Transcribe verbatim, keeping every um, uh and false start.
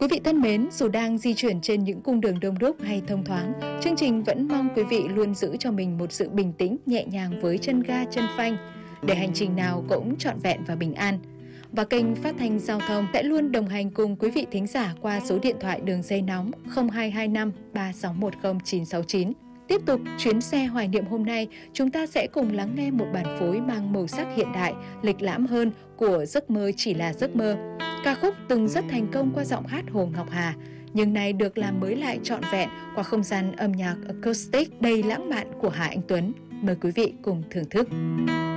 Quý vị thân mến, dù đang di chuyển trên những cung đường đông đúc hay thông thoáng, chương trình vẫn mong quý vị luôn giữ cho mình một sự bình tĩnh, nhẹ nhàng với chân ga, chân phanh, để hành trình nào cũng trọn vẹn và bình an. Và kênh phát thanh giao thông sẽ luôn đồng hành cùng quý vị thính giả qua số điện thoại đường dây nóng không hai hai năm ba sáu một không chín sáu chín. Tiếp tục chuyến xe hoài niệm hôm nay, chúng ta sẽ cùng lắng nghe một bản phối mang màu sắc hiện đại, lịch lãm hơn của Giấc mơ chỉ là giấc mơ. Ca khúc từng rất thành công qua giọng hát Hồ Ngọc Hà, nhưng nay được làm mới lại trọn vẹn qua không gian âm nhạc acoustic đầy lãng mạn của Hà Anh Tuấn. Mời quý vị cùng thưởng thức.